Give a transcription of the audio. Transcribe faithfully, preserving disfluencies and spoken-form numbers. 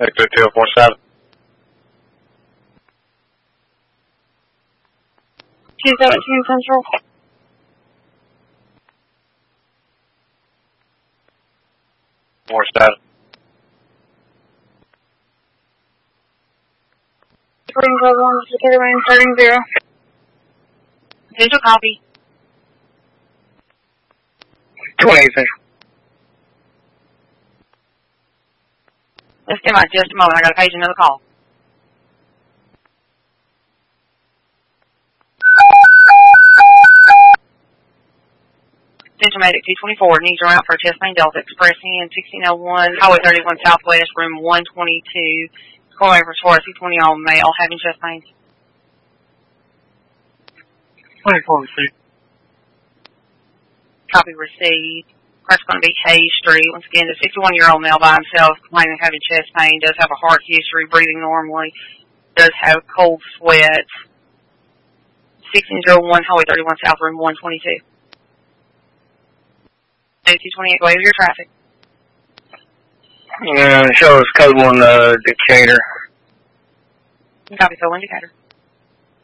Exit two four seven. two seventeen Central. four seven. Spring Club one, Decatur Main, starting zero. Visual copy. twenty-eight Central. Let's stand by just a moment. I got to page another call. Central Medic two twenty-four needs your route for Chest Main Delta Express in sixteen oh one, Highway thirty-one Southwest, room one twenty-two. Going over for C twenty on male, having chest pain. twenty-four received. Copy received. Car's going to be Hayes Street. Once again, the sixty-one-year-old male by himself, complaining of having chest pain, does have a heart history, breathing normally, does have cold sweats. sixteen oh one, Highway thirty-one South, room one twenty-two. two twenty-eight, go over your traffic. Uh, show us code one, uh, Decatur. Copy, so indicator.